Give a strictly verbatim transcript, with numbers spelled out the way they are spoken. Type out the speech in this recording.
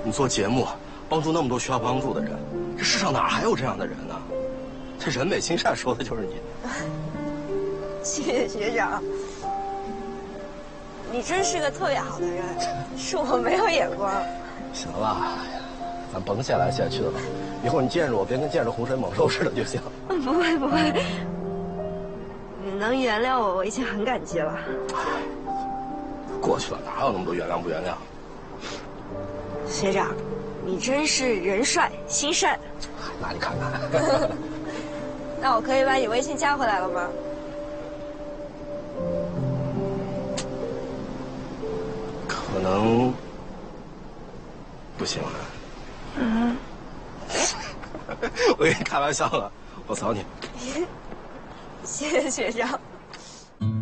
你做节目，帮助那么多需要帮助的人，这世上哪还有这样的人呢？这人美心善说的就是你。 谢谢学长，你真是个特别好的人，是我没有眼光。 行了，咱甭谢来谢去的了，以后你见着我别跟见着洪水猛兽似的就行。 不会不会，你能原谅我，我已经很感激了。 过去了，哪有那么多原谅不原谅？ 学长，你真是人帅心善。 那你看看。 那我可以把你微信加回来了吗？ 可能不行啊。 嗯。 我跟你开玩笑了，我扫你。 谢谢学长。